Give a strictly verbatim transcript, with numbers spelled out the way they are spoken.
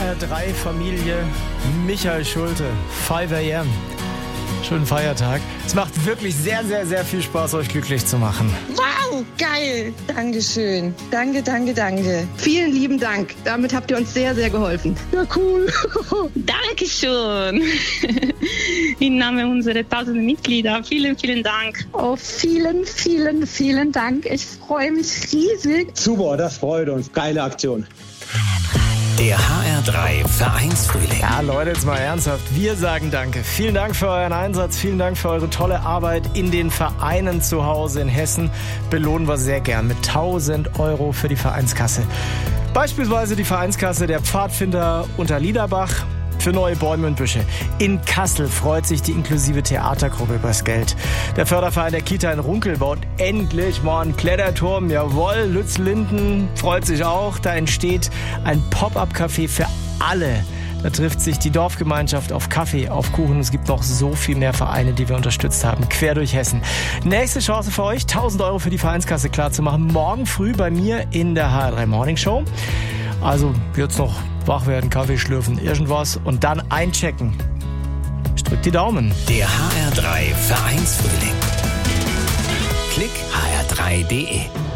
R drei Familie Michael Schulte. five a.m. Schönen Feiertag. Es macht wirklich sehr, sehr, sehr viel Spaß, euch glücklich zu machen. Wow, geil. Dankeschön. Danke, danke, danke. Vielen lieben Dank. Damit habt ihr uns sehr, sehr geholfen. Ja, cool. Dankeschön. Im Namen unserer tausenden Mitglieder. Vielen, vielen Dank. Oh, vielen, vielen, vielen Dank. Ich freue mich riesig. Super, das freut uns. Geile Aktion. Der H R drei Vereinsfrühling. Ja, Leute, jetzt mal ernsthaft. Wir sagen Danke. Vielen Dank für euren Einsatz. Vielen Dank für eure tolle Arbeit in den Vereinen zu Hause in Hessen. Belohnen wir sehr gern mit tausend Euro für die Vereinskasse. Beispielsweise die Vereinskasse der Pfadfinder Unterliederbach für neue Bäume und Büsche. In Kassel freut sich die inklusive Theatergruppe übers Geld. Der Förderverein der Kita in Runkel baut endlich mal einen Kletterturm. Jawohl, Lützlinden freut sich auch. Da entsteht ein Pop-up-Café für alle. Da trifft sich die Dorfgemeinschaft auf Kaffee, auf Kuchen. Es gibt noch so viel mehr Vereine, die wir unterstützt haben, quer durch Hessen. Nächste Chance für euch, tausend Euro für die Vereinskasse klarzumachen. Morgen früh bei mir in der H R drei Morning Show. Also jetzt noch wach werden, Kaffee schlürfen, irgendwas und dann einchecken. Ich drück die Daumen. Der H R drei Vereinsfrühling. Klick H R drei punkt de